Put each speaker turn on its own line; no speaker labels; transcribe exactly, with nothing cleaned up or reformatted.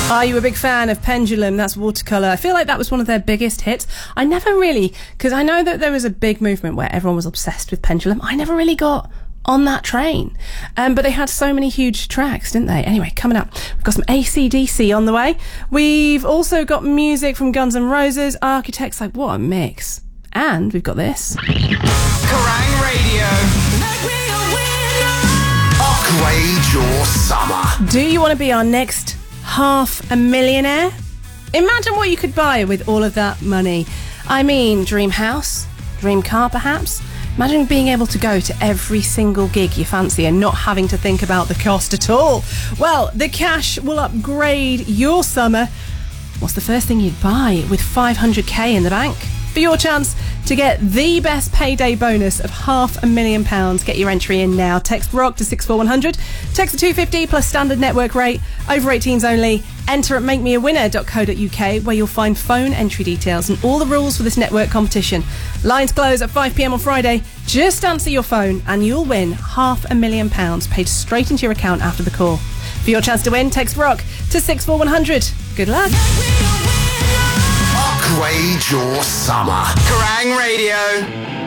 Are you a big fan of Pendulum? That's Watercolour. I feel like that was one of their biggest hits. I never really, because I know that there was a big movement where everyone was obsessed with Pendulum. I never really got on that train. Um, but they had so many huge tracks, didn't they? Anyway, coming up, we've got some A C D C on the way. We've also got music from Guns N' Roses, Architects. Like, what a mix. And we've got this.
Kerrang Radio. Upgrade your summer.
Do you want to be our next half a millionaire? Imagine what you could buy with all of that money. I mean, dream house, dream car perhaps. Imagine being able to go to every single gig you fancy and not having to think about the cost at all. Well, the cash will upgrade your summer. What's the first thing you'd buy with five hundred k in the bank? For your chance to get the best payday bonus of half a million pounds, get your entry in now. Text ROCK to six four one hundred. Text the two fifty plus standard network rate. Over eighteens only. Enter at make me a winner dot co dot uk, where you'll find phone entry details and all the rules for this network competition. Lines close at five p m on Friday. Just answer your phone and you'll win half a million pounds paid straight into your account after the call. For your chance to win, text ROCK to six four one hundred. Good luck.
Upgrade your summer. Kerrang Radio.